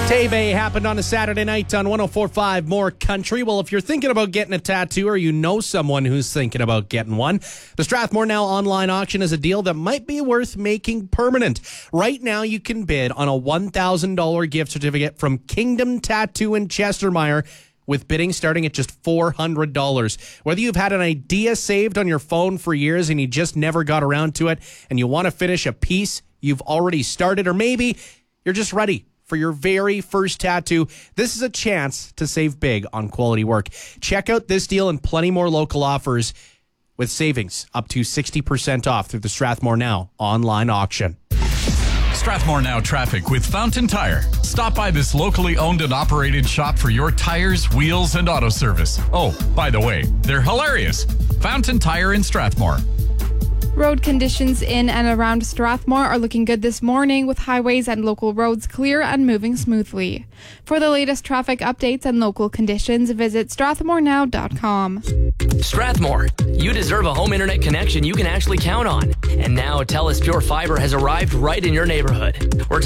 Teve happened on a Saturday night on 104.5 More Country. Well, if you're thinking about getting a tattoo or you know someone who's thinking about getting one, the Strathmore Now online auction is a deal that might be worth making permanent. Right now, you can bid on a $1,000 gift certificate from Kingdom Tattoo in Chestermere, with bidding starting at just $400. Whether you've had an idea saved on your phone for years and you just never got around to it, and you want to finish a piece you've already started, or maybe you're just ready for your very first tattoo, this is a chance to save big on quality work. Check out this deal and plenty more local offers with savings up to 60% off through the Strathmore Now online auction. Strathmore Now traffic with Fountain Tire. Stop by this locally owned and operated shop for your tires, wheels, and auto service. Oh, by the way, they're hilarious. Fountain Tire in Strathmore. Road conditions in and around Strathmore are looking good this morning, with highways and local roads clear and moving smoothly. For the latest traffic updates and local conditions, visit strathmorenow.com. Strathmore, you deserve a home internet connection you can actually count on. And now TELUS Pure Fiber has arrived right in your neighborhood. We're